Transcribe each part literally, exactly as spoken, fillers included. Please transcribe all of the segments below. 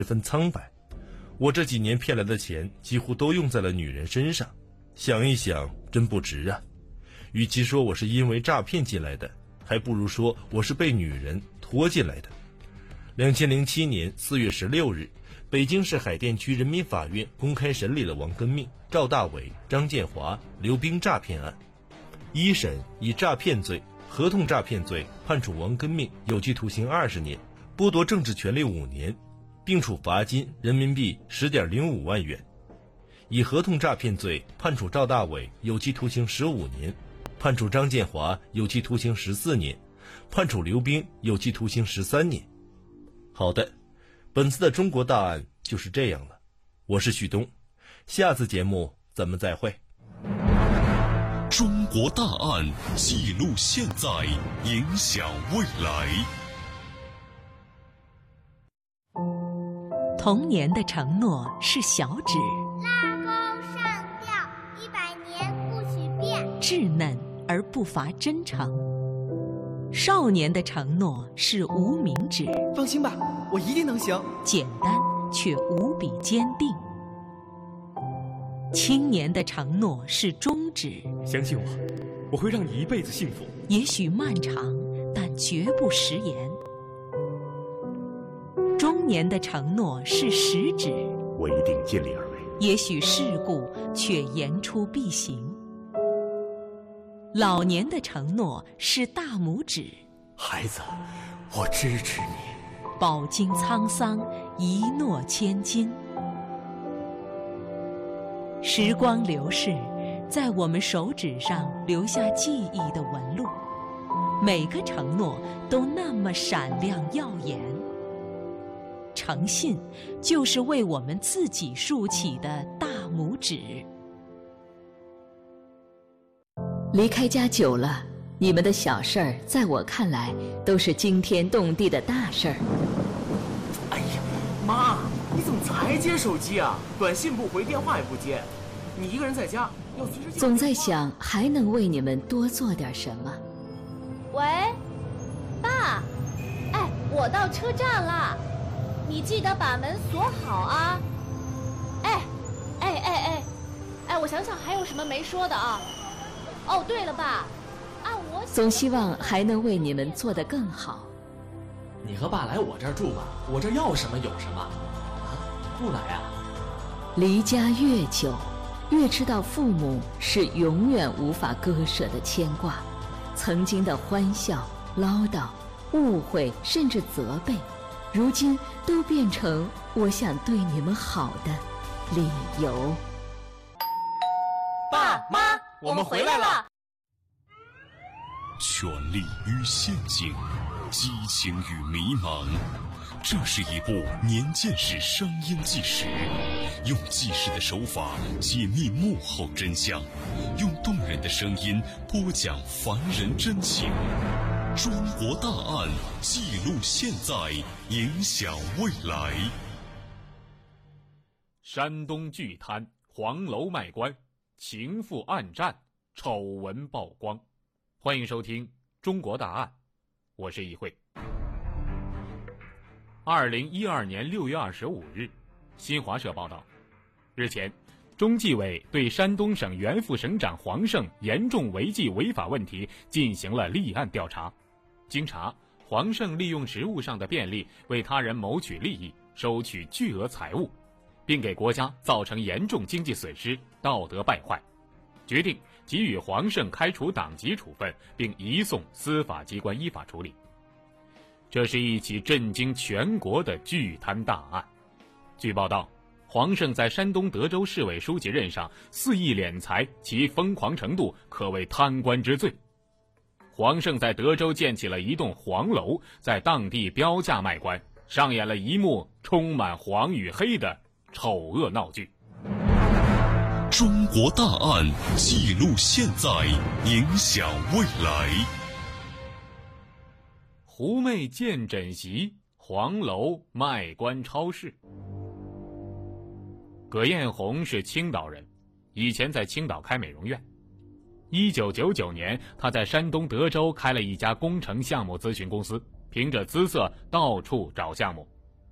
十分苍白。我这几年骗来的钱几乎都用在了女人身上，想一想真不值啊。与其说我是因为诈骗进来的，还不如说我是被女人拖进来的。两千零七年四月十六日，北京市海淀区人民法院公开审理了王根命、赵大伟、张建华、刘冰诈骗案。一审以诈骗罪、合同诈骗罪判处王根命有期徒刑二十年，剥夺政治权利五年，并处罚金人民币十点零五万元。以合同诈骗罪判处赵大伟有期徒刑十五年，判处张建华有期徒刑十四年，判处刘冰有期徒刑十三年。好的，本次的中国大案就是这样了。我是旭东，下次节目咱们再会。 中国大案记录现在，影响未来。 童年的承诺是小指， 拉钩上吊，一百年不许变， 稚嫩而不乏真诚。少年的承诺是无名指， 放心吧，我一定能行。 简单却无比坚定。青年的承诺是中指， 相信我，我会让你一辈子幸福。 也许漫长，但绝不食言。中年的承诺是食指， 我一定尽力而为。 也许世故，却言出必行。老年的承诺是大拇指， 孩子，我支持你。 饱经沧桑，一诺千金。时光流逝，在我们手指上留下记忆的纹路，每个承诺都那么闪亮耀眼。诚信就是为我们自己竖起的大拇指。 离开家久了，你们的小事儿在我看来都是惊天动地的大事儿。 哎呀，妈，你怎么才接手机啊？短信不回，电话也不接，你一个人在家要随时。 总在想还能为你们多做点什么。 喂，爸，哎，我到车站了，你记得把门锁好啊。哎，哎哎哎，哎，我想想还有什么没说的啊？哦，对了，爸，按我总希望还能为你们做得更好。 你和爸来我这儿住吧，我这要什么有什么。啊，不来啊？ 离家越久，越知道父母是永远无法割舍的牵挂。曾经的欢笑、唠叨、误会，甚至责备，如今都变成我想对你们好的理由。 爸妈，我们回来了。 权力与陷阱，激情与迷茫，这是一部年鉴识商英纪实，用纪实的手法解密幕后真相，用动人的声音播讲凡人真情。中国大案记录现在，影响未来。 山东巨贪，黄楼卖官，情妇暗战，丑闻曝光。欢迎收听中国大案，我是议会。二零一二年六月二十五日，新华社报道，日前，中纪委对山东省原副省长黄胜严重违纪违法问题进行了立案调查。经查，黄胜利用职务上的便利，为他人谋取利益，收取巨额财物，并给国家造成严重经济损失，道德败坏，决定给予黄胜开除党籍处分，并移送司法机关依法处理。这是一起震惊全国的巨贪大案。据报道，黄胜在山东德州市委书记任上肆意敛财，其疯狂程度可谓贪官之最。黄胜在德州建起了一栋黄楼，在当地标价卖官，上演了一幕充满黄与黑的丑恶闹剧。 中国大案记录现在，影响未来。 狐媚见枕席，黄楼卖官超市。葛艳红是青岛人，以前在青岛开美容院。一九九九年，他在山东德州开了一家工程项目咨询公司，凭着姿色到处找项目。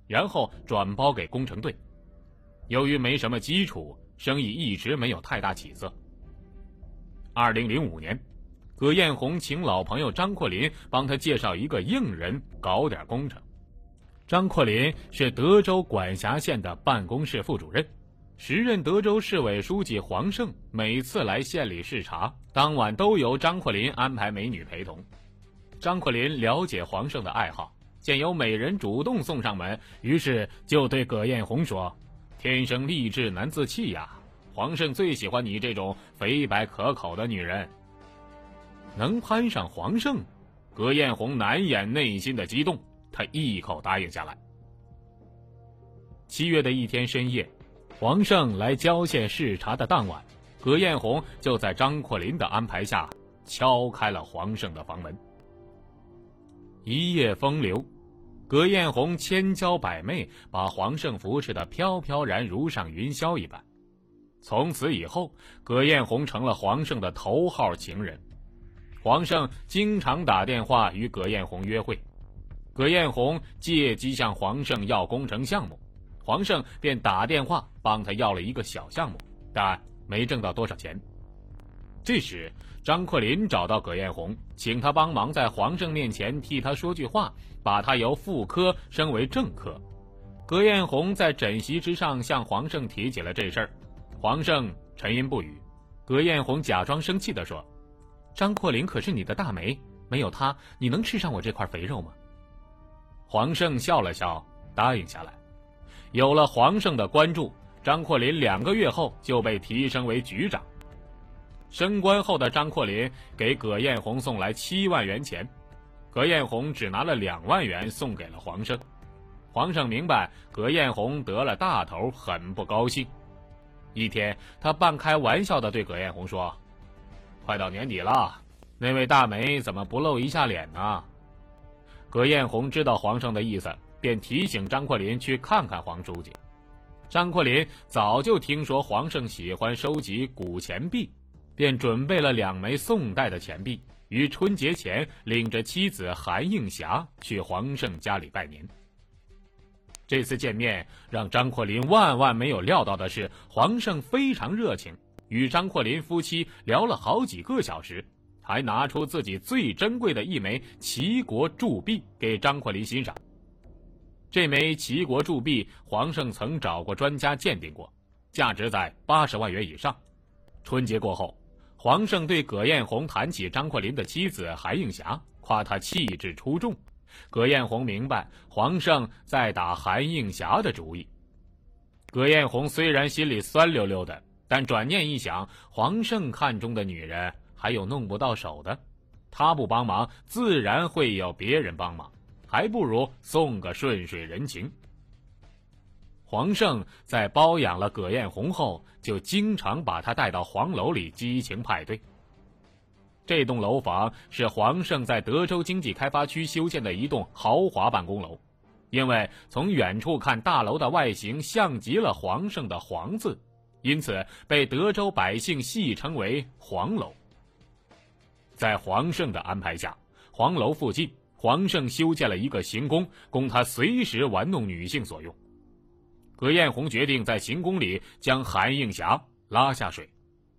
然后转包给工程队。由于没什么基础，生意一直没有太大起色。二零零五年，葛艳红请老朋友张阔林帮他介绍一个硬人搞点工程。张阔林是德州管辖县的办公室副主任，时任德州市委书记黄胜每次来县里视察，当晚都由张阔林安排美女陪同。张阔林了解黄胜的爱好，见有美人主动送上门，于是就对葛艳红说：“天生丽质难自弃呀，黄胜最喜欢你这种肥白可口的女人。”能攀上黄胜，葛艳红难掩内心的激动，她一口答应下来。七月的一天深夜，黄胜来郊县视察的当晚，葛艳红就在张阔林的安排下敲开了黄胜的房门。一夜风流，葛艳红千娇百媚，把黄胜扶持得飘飘然如上云霄一般。从此以后，葛艳红成了黄胜的头号情人。黄胜经常打电话与葛艳红约会，葛艳红借机向黄胜要工程项目，黄胜便打电话帮他要了一个小项目，但没挣到多少钱。这时张阔林找到葛艳红，请他帮忙在黄胜面前替他说句话，把他由副科升为正科。葛艳红在枕席之上向黄胜提起了这事儿，黄胜沉吟不语。葛艳红假装生气地说：“张阔林可是你的大媒，没有他，你能吃上我这块肥肉吗？”黄胜笑了笑，答应下来。有了黄胜的关注，张阔林两个月后就被提升为局长。升官后的张阔林给葛艳红送来七万元钱，葛艳红只拿了两万元送给了黄胜。黄胜明白葛艳红得了大头，很不高兴。一天，他半开玩笑地对葛艳红说：“快到年底了，那位大媒怎么不露一下脸呢？”葛艳红知道黄胜的意思，便提醒张阔林去看看黄书记。张阔林早就听说黄胜喜欢收集古钱币，便准备了两枚宋代的钱币，于春节前领着妻子韩映霞去黄胜家里拜年。这次见面让张阔林万万没有料到的是，黄胜非常热情，与张阔林夫妻聊了好几个小时，还拿出自己最珍贵的一枚齐国铸币给张阔林欣赏。这枚齐国铸币，黄胜曾找过专家鉴定过，价值在八十万元以上。春节过后，黄胜对葛艳红谈起张阔林的妻子韩映霞，夸她气质出众。葛艳红明白黄胜在打韩映霞的主意。葛艳红虽然心里酸溜溜的，但转念一想，黄胜看中的女人还有弄不到手的，他不帮忙，自然会有别人帮忙，还不如送个顺水人情。黄胜在包养了葛艳红后，就经常把她带到黄楼里激情派对。这栋楼房是黄胜在德州经济开发区修建的一栋豪华办公楼，因为从远处看大楼的外形像极了黄胜的黄字，因此被德州百姓戏称为黄楼。在黄胜的安排下，黄楼附近黄胜修建了一个行宫，供他随时玩弄女性所用。葛艳红决定在行宫里将韩映霞拉下水。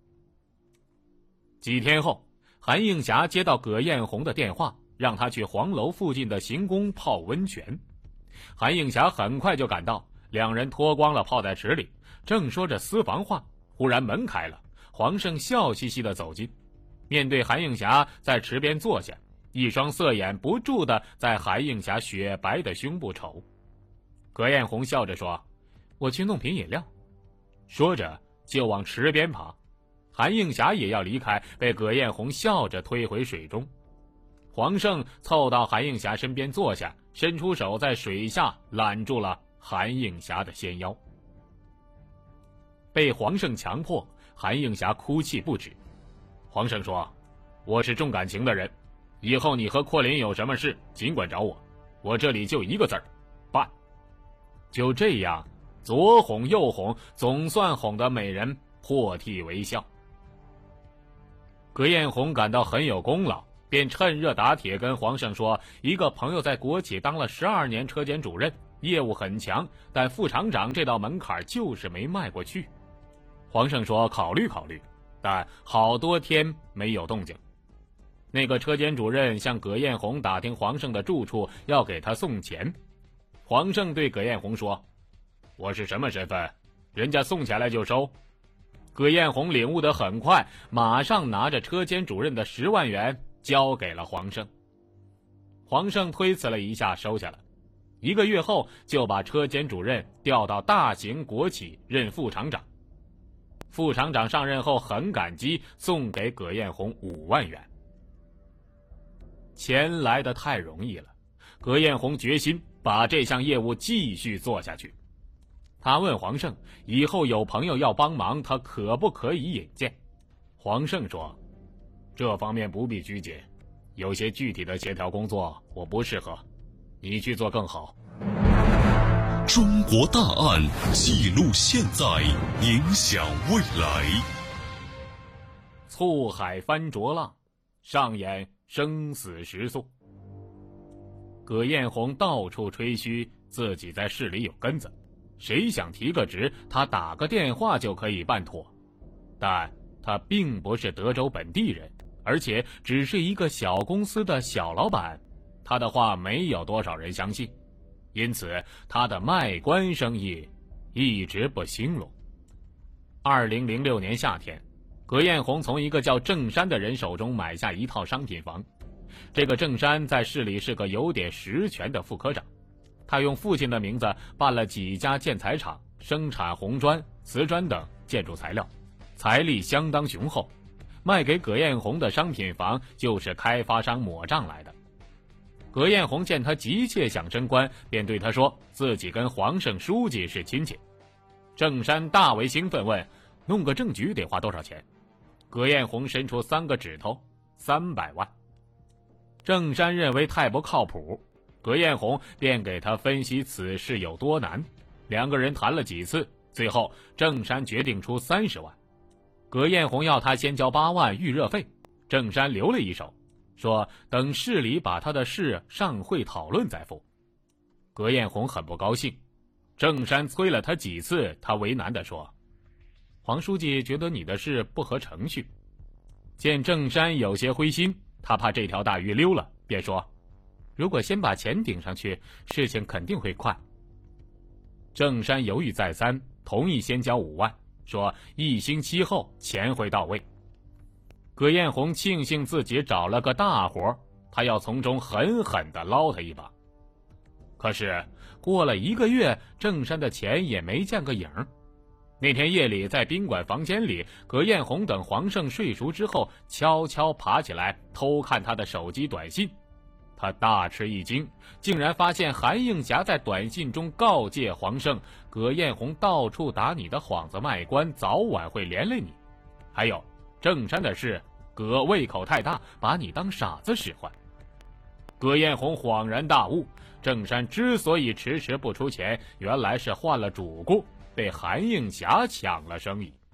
几天后，韩映霞接到葛艳红的电话，让她去黄楼附近的行宫泡温泉。韩映霞很快就赶到，两人脱光了泡在池里，正说着私房话，忽然门开了，黄胜笑嘻嘻地走进，面对韩映霞在池边坐下，一双色眼不住地在韩映霞雪白的胸部瞅。葛艳红笑着说：“我去弄瓶饮料。”说着就往池边爬。韩映霞也要离开，被葛艳红笑着推回水中。黄胜凑到韩映霞身边坐下，伸出手在水下揽住了韩映霞的纤腰。被黄胜强迫，韩映霞哭泣不止。黄胜说：“我是重感情的人，以后你和阔林有什么事尽管找我，我这里就一个字儿，办。”就这样左哄右哄，总算哄得美人破涕为笑。葛艳红感到很有功劳，便趁热打铁跟黄胜说，一个朋友在国企当了十二年车间主任， 业务很强，但副厂长这道门槛就是没迈过去。黄胜说考虑考虑，但好多天没有动静。那个车间主任向葛艳红打听黄胜的住处，要给他送钱。黄胜对葛艳红说：“我是什么身份？人家送钱来就收。”葛艳红领悟得很快，马上拿着车间主任的十万元交给了黄胜。黄胜推辞了一下，收下了。一个月后，就把车间主任调到大型国企任副厂长。副厂长上任后很感激，送给葛艳红五万元。钱来得太容易了，葛艳红决心把这项业务继续做下去。他问黄胜，以后有朋友要帮忙，他可不可以引荐？黄胜说，这方面不必拘谨，有些具体的协调工作我不适合，你去做更好。 中国大案记录现在，影响未来。 醋海翻浊浪，上演生死时速。葛艳红到处吹嘘自己在市里有根子，谁想提个职，他打个电话就可以办妥。但他并不是德州本地人，而且只是一个小公司的小老板，他的话没有多少人相信，因此他的卖官生意一直不兴隆。二零零六年夏天，葛艳红从一个叫郑山的人手中买下一套商品房。这个郑山在市里是个有点实权的副科长，他用父亲的名字办了几家建材厂，生产红砖、瓷砖等建筑材料，财力相当雄厚。卖给葛艳红的商品房就是开发商抹账来的。葛艳红见他急切想升官，便对他说自己跟黄胜书记是亲戚。郑山大为兴奋，问弄个证据得花多少钱？葛艳红伸出三个指头，三百万。郑山认为太不靠谱，葛艳红便给他分析此事有多难。两个人谈了几次，最后郑山决定出三十万。葛艳红要他先交八万预热费，郑山留了一手，说等市里把他的事上会讨论再付。葛艳红很不高兴，郑山催了他几次，他为难地说，黄书记觉得你的事不合程序。见郑山有些灰心，他怕这条大鱼溜了，便说，如果先把钱顶上去，事情肯定会快。郑山犹豫再三，同意先交五万，说一星期后钱会到位。葛艳红庆幸自己找了个大活，他要从中狠狠地捞他一把。可是过了一个月，郑山的钱也没见个影儿。那天夜里，在宾馆房间里，葛艳红等黄胜睡熟之后，悄悄爬起来偷看他的手机短信。他大吃一惊，竟然发现韩映霞在短信中告诫黄胜，葛艳红到处打你的幌子卖官，早晚会连累你。还有郑山的事，葛胃口太大，把你当傻子使唤。葛艳红恍然大悟，郑山之所以迟迟不出钱，原来是换了主顾，被韩映霞抢了生意。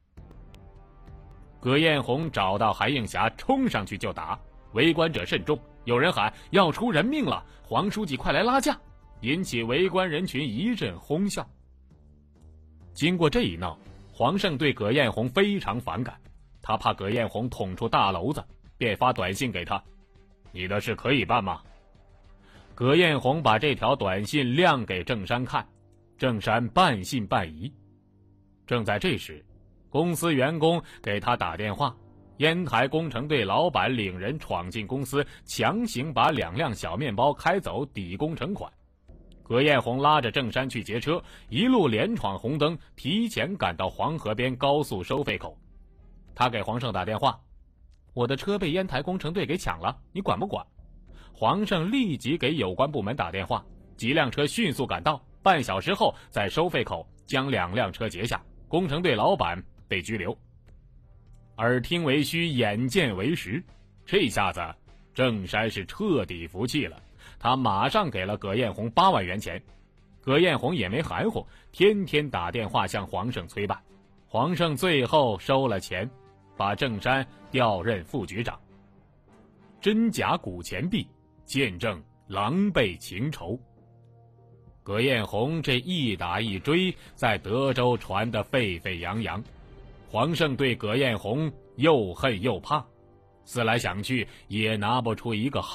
葛艳红找到韩映霞，冲上去就打，围观者甚众，有人喊要出人命了，黄书记快来拉架，引起围观人群一阵哄笑。经过这一闹，黄胜对葛艳红非常反感，他怕葛艳红捅出大娄子，便发短信给他，你的事可以办吗？葛艳红把这条短信亮给郑山看，郑山半信半疑。正在这时，公司员工给他打电话，烟台工程队老板领人闯进公司，强行把两辆小面包开走抵工程款。葛艳红拉着郑山去劫车，一路连闯红灯，提前赶到黄河边高速收费口。他给黄胜打电话，我的车被烟台工程队给抢了，你管不管？黄胜立即给有关部门打电话，几辆车迅速赶到，半小时后在收费口将两辆车截下，工程队老板被拘留。耳听为虚，眼见为实，这下子郑山是彻底服气了，他马上给了葛艳红八万元钱。葛艳红也没含糊，天天打电话向黄胜催办。黄胜最后收了钱，把郑山调任副局长。真假古钱币，见证狼狈情仇。 葛彦洪这一打一追，在德州传得沸沸扬扬。黄胜对葛彦洪又恨又怕，思来想去也拿不出一个好